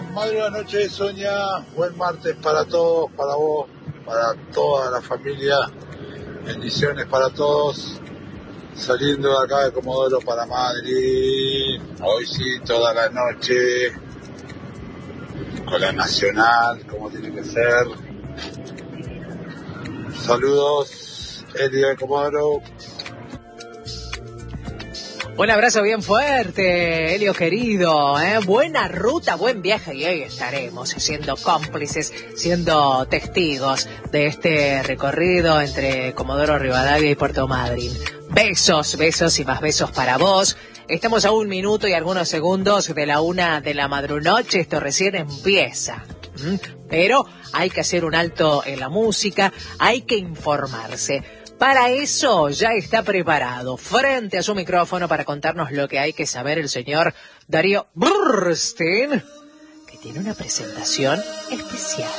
Madre noche de Sonia, buen martes para todos, para vos, para toda la familia, bendiciones para todos, saliendo de acá de Comodoro para Madrid, hoy sí, toda la noche, con la Nacional, como tiene que ser. Saludos, Elio de Comodoro. Un abrazo bien fuerte, Elio querido, buena ruta, buen viaje, y hoy estaremos siendo cómplices, siendo testigos de este recorrido entre Comodoro Rivadavia y Puerto Madryn. Besos, besos y más besos para vos. Estamos a 1 minuto y algunos segundos de la 1 de la madrunoche, esto recién empieza. Pero hay que hacer un alto en la música, hay que informarse. Para eso ya está preparado, frente a su micrófono para contarnos lo que hay que saber el señor Darío Burstein, que tiene una presentación especial.